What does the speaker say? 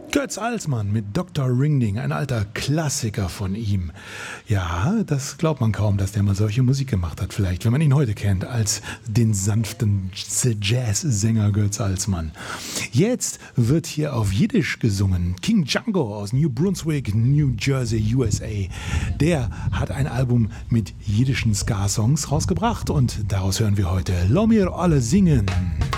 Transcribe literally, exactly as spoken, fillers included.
Götz Alsmann mit Doktor Ringding, ein alter Klassiker von ihm. Ja, das glaubt man kaum, dass der mal solche Musik gemacht hat, vielleicht, wenn man ihn heute kennt, als den sanften Jazzsänger Götz Alsmann. Jetzt wird hier auf Jiddisch gesungen. King Django aus New Brunswick, New Jersey, U S A. Der hat ein Album mit jiddischen Ska-Songs rausgebracht und daraus hören wir heute Lo mir alle singen.